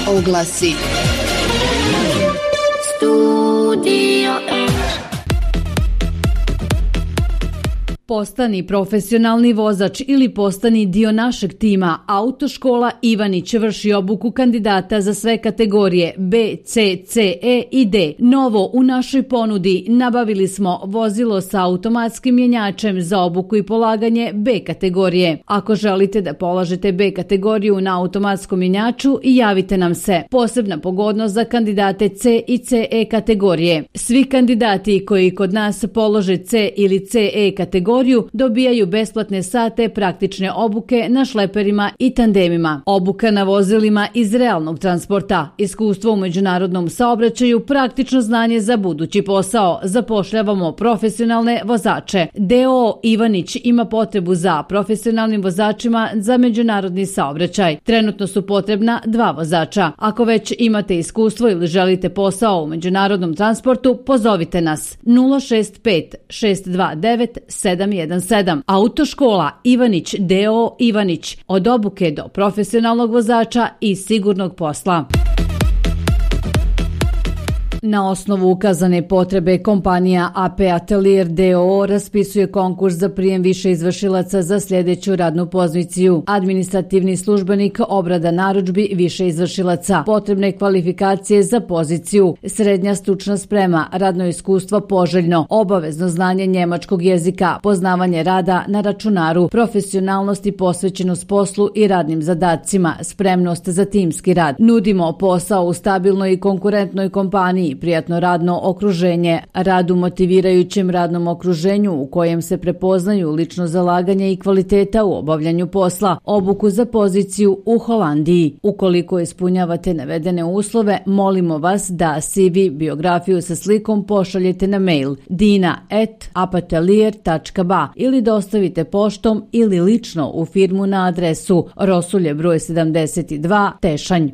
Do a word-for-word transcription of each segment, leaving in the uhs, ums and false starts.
oglasi. Studio Postani profesionalni vozač ili postani dio našeg tima. Autoškola Ivanić vrši obuku kandidata za sve kategorije B, C, C, E i D. Novo u našoj ponudi nabavili smo vozilo sa automatskim mjenjačem za obuku i polaganje B kategorije. Ako želite da polažete B kategoriju na automatskom mjenjaču, javite nam se. Posebna pogodnost za kandidate C i C E kategorije. Svi kandidati koji kod nas polože C ili C E kategoriju dobijaju besplatne sate praktične obuke na šleperima i tandemima. Obuka na vozilima iz realnog transporta, iskustvo u međunarodnom saobraćaju, praktično znanje za budući posao. Zapošljavamo profesionalne vozače. D O O Ivanić ima potrebu za profesionalnim vozačima za međunarodni saobraćaj. Trenutno su potrebna dva vozača. Ako već imate iskustvo ili želite posao u međunarodnom transportu, pozovite nas nula šest pet šest dva devet sedam jedan sedam. Autoškola Ivanić D O O Ivanić, od obuke do profesionalnog vozača i sigurnog posla. Na osnovu ukazane potrebe kompanija A P Atelier D O O raspisuje konkurs za prijem više izvršilaca za sljedeću radnu poziciju. Administrativni službenik, obrada narudžbi, više izvršilaca. Potrebne kvalifikacije za poziciju: srednja stručna sprema, radno iskustvo poželjno, obavezno znanje njemačkog jezika, poznavanje rada na računaru, profesionalnost i posvećenost poslu i radnim zadacima, spremnost za timski rad. Nudimo posao u stabilnoj i konkurentnoj kompaniji, prijatno radno okruženje, rad u motivirajućem radnom okruženju u kojem se prepoznaju lično zalaganje i kvaliteta u obavljanju posla, obuku za poziciju u Holandiji. Ukoliko ispunjavate navedene uslove, molimo vas da C V, biografiju sa slikom pošaljete na mail dina at apatelier tačka ba ili dostavite poštom ili lično u firmu na adresu Rosulje broj sedamdeset dva, Tešanj.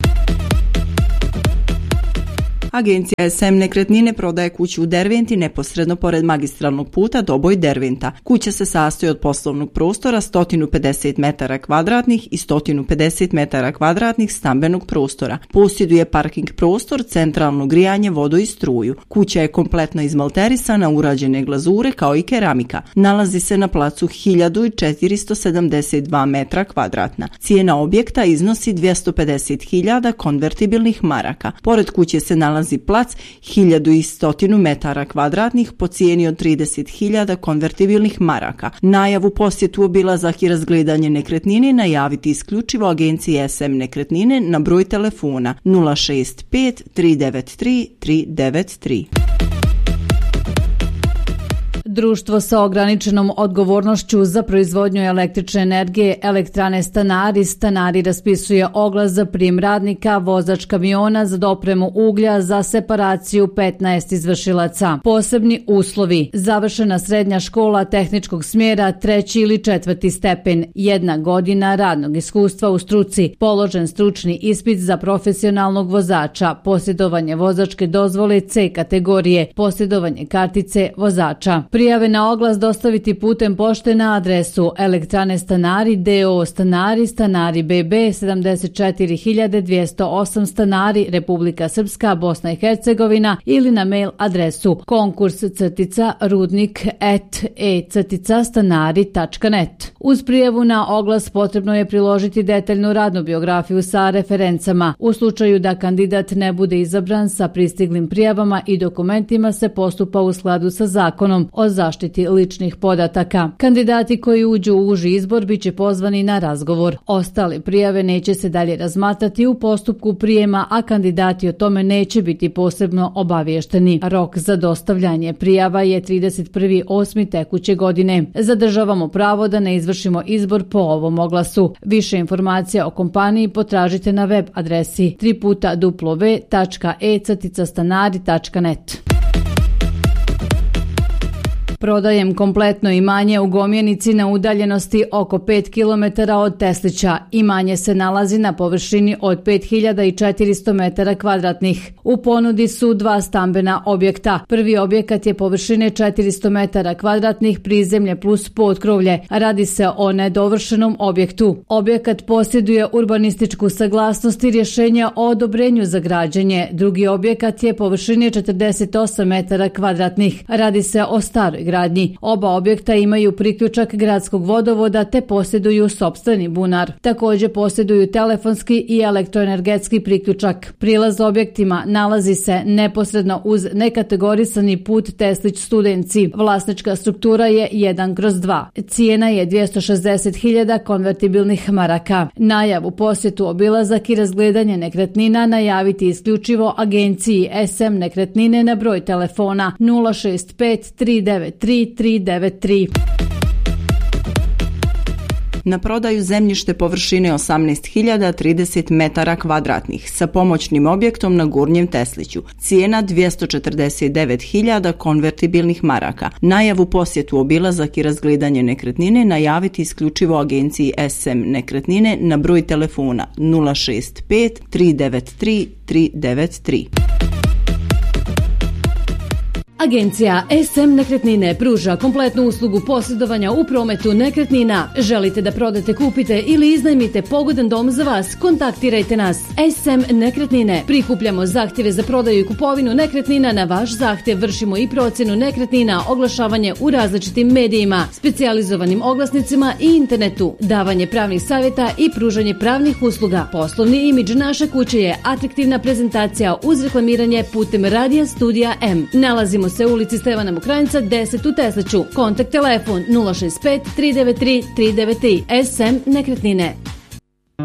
Agencija S M Nekretnine prodaje kuću u Derventi neposredno pored magistralnog puta Doboj Derventa. Kuća se sastoji od poslovnog prostora sto pedeset metara kvadratnih i sto pedeset metara kvadratnih stambenog prostora. Posjeduje parking prostor, centralno grijanje, vodu i struju. Kuća je kompletno izmalterisana, urađene glazure kao i keramika. Nalazi se na placu hiljadu četiristo sedamdeset dva metra kvadratna. Cijena objekta iznosi dvjesto pedeset hiljada konvertibilnih maraka. Pored kuće se nalazi plac hiljadu sto metara kvadratnih po cijeni od trideset hiljada konvertibilnih maraka. Najavu, posjetu, obilazak i razgledanje nekretnine najaviti isključivo agenciji S M Nekretnine na broj telefona nula šest pet tri devet tri tri devet tri. Društvo sa ograničenom odgovornošću za proizvodnju električne energije Elektrane Stanari Stanari raspisuje oglas za prijem radnika, vozač kamiona za dopremu uglja za separaciju petnaest izvršilaca. Posebni uslovi: završena srednja škola tehničkog smjera treći ili četvrti stepen, jedna godina radnog iskustva u struci, položen stručni ispit za profesionalnog vozača, posjedovanje vozačke dozvole C kategorije, posjedovanje kartice vozača. Prijave na oglas dostaviti putem pošte na adresu Elektrane Stanari D O O Stanari, Stanari B B sedamdeset četiri hiljade dvjesto osam Stanari, Republika Srpska, Bosna i Hercegovina, ili na mail adresu konkurs crtica rudnik at e crtica stanari tačka net. Uz prijavu na oglas potrebno je priložiti detaljnu radnu biografiju sa referencama. U slučaju da kandidat ne bude izabran, sa pristiglim prijavama i dokumentima se postupa u skladu sa zakonom o zaštiti ličnih podataka. Kandidati koji uđu u uži izbor biće pozvani na razgovor. Ostale prijave neće se dalje razmatrati u postupku prijema, a kandidati o tome neće biti posebno obavješteni. Rok za dostavljanje prijava je trideset prvi osmi tekuće godine. Zadržavamo pravo da ne izvršimo izbor po ovom oglasu. Više informacija o kompaniji potražite na web adresi tri puta w w w tačka e crtica stanari tačka net. Prodajem kompletno imanje u Gomjenici na udaljenosti oko pet kilometara od Teslića. Imanje se nalazi na površini od pet hiljada četiristo metara kvadratnih. U ponudi su dva stambena objekta. Prvi objekat je površine četiristo metara kvadratnih, prizemlje plus potkrovlje. Radi se o nedovršenom objektu. Objekat posjeduje urbanističku saglasnost i rješenja o odobrenju za građenje. Drugi objekat je površine četrdeset osam metara kvadratnih. Radi se o staroj gradnji. Oba objekta imaju priključak gradskog vodovoda te posjeduju sopstveni bunar. Također posjeduju telefonski i elektroenergetski priključak. Prilaz objektima nalazi se neposredno uz nekategorisani put Teslić Studenci. Vlasnička struktura je jedan kroz dva. Cijena je dvjesto šezdeset hiljada konvertibilnih maraka. Najavu, posjetu, obilazak i razgledanje nekretnina najaviti isključivo agenciji S M Nekretnine na broj telefona nula šest pet tri devet tri tri devet tri. Na prodaju zemljište površine osamnaest hiljada trideset metara kvadratnih sa pomoćnim objektom na Gornjem Tesliću. Cijena dvjesto četrdeset devet hiljada konvertibilnih maraka. Najavu, posjetu, obilazak i razgledanje nekretnine najaviti isključivo agenciji S M Nekretnine na broj telefona nula šest pet tri devet tri tri devet tri. Agencija S M Nekretnine pruža kompletnu uslugu posjedovanja u prometu nekretnina. Želite da prodate, kupite ili iznajmite pogodan dom za vas? Kontaktirajte nas. S M Nekretnine. Prikupljamo zahtjeve za prodaju i kupovinu nekretnina. Na vaš zahtjev vršimo i procjenu nekretnina, oglašavanje u različitim medijima, specijalizovanim oglasnicima i internetu, davanje pravnih savjeta i pružanje pravnih usluga. Poslovni imidž naše kuće je atraktivna prezentacija uz reklamiranje putem Radija Studija M. Nalazimo se u ulici Stevana Mokranjca deset u Tesliću. Kontakt telefon nula šest pet tri devet tri tri devet tri. S M Nekretnine.